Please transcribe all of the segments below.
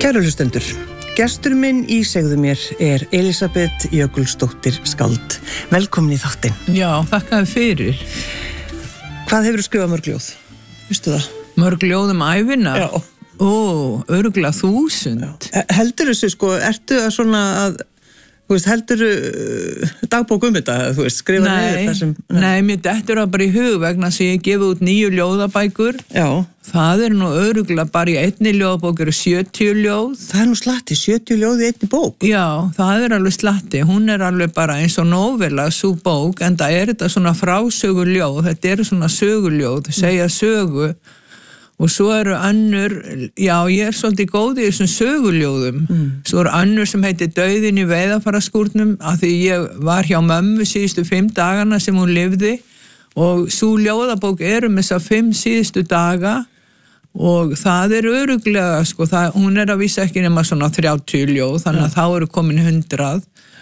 Kæru hlustendur, gestur minn í Segðu mér Elísabet Jökulsdóttir skáld. Velkomin í þáttinn. Já, þakkaði fyrir. Hvað hefurðu skrifað mörg ljóð? Vistu það? Mörg ljóð ævina? Já. Örugglega 1000. Heldur þessu, ertu að svona að, heldurðu dagbók þetta, skrifa niður þessum? Nei, mér dettur það bara í hug vegna sem ég gefi út 9 ljóðabækur. Já. Það nú örugglega bara í einni ljóðabók 70 ljóð. Það nú slatti, 70 ljóð í einni bók? Já, það alveg slatti. Hún alveg bara eins og novella, sú bók, en það þetta svona frásöguljóð. Þetta svona söguljóð, segja sögu. Og svo önnur, já, ég svolítið góð í þessum söguljóðum. Svo önnur sem heitir Dauðinn í veiðarfaraskúrnum, af því ég var hjá mömmu síðustu 5 dagana sem hún lifði, og sú ljóðabók þessa 5 síðustu daga, og það örugglega, hún að vísa ekki nema svona 30 ljóð, þannig að þá komin 100.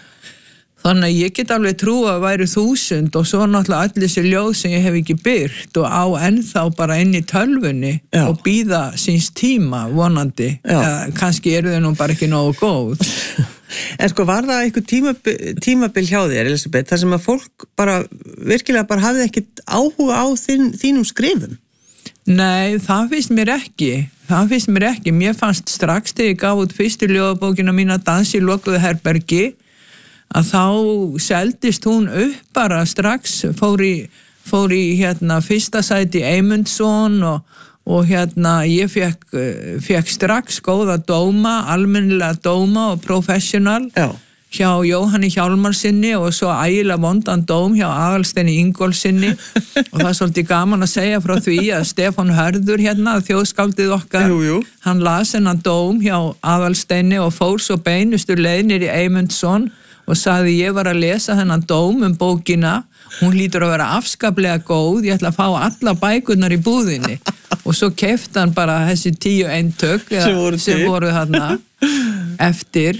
Þannig að ég get alveg trú að væri 1000 og svo náttúrulega allir þessi ljóð sem ég hef ekki byrt og á ennþá bara inn í tölvunni og bíða síns tíma vonandi. Kannski þau nú bara ekki nógu góð. En var það eitthvað tímabil hjá þér, Elísabet, þar sem að fólk bara virkilega bara hafði ekkit áhuga á þínum skrifum? Nei, það finnst mér ekki. Mér fannst strax þegar ég gaf út fyrstu ljóðabókina mína Dans í lokuðu herbergi að þá seldist hún upp bara strax, fór í fyrsta sæti Eymundsson og ég fekk strax góða dóma, almennilega dóma og professional hjá Jóhanni Hjálmarsinni og svo ægilega vondan dóm hjá Aðalsteini Ingólfssyni og það svolítið gaman að segja frá því að Stefán Hörður þjóðskáldið okkar, hann las hennan dóm hjá Aðalsteini og fór svo beinustu leið niður í Eymundsson og sagði ég var að lesa þennan dóm bókina, hún lítur að vera afskaplega góð, ég ætla að fá alla bækurnar í búðinni og svo keypti hann bara þessi 10 eintök sem voru þarna eftir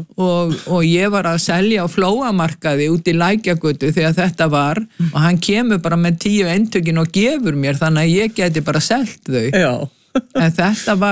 og ég var að selja á Flóamarkaði út í Lækjagötu þegar þetta var og hann kemur bara með 10 eintökin og gefur mér þannig að ég geti bara selt þau. En þetta var